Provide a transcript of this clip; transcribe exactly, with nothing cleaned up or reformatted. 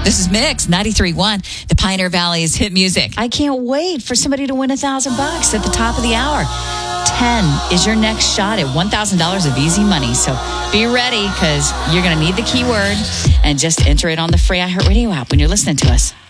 This is Mix ninety-three point one, the Pioneer Valley's hit music. I can't wait for somebody to win a thousand bucks at the top of the hour. ten is your next shot at one thousand dollars of easy money. So be ready, because you're going to need the keyword and just enter it on the free iHeartRadio app when you're listening to us.